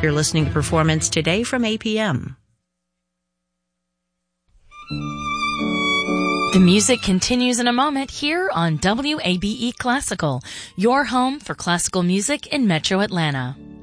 You're listening to Performance Today from APM. The music continues in a moment here on WABE Classical, your home for classical music in Metro Atlanta.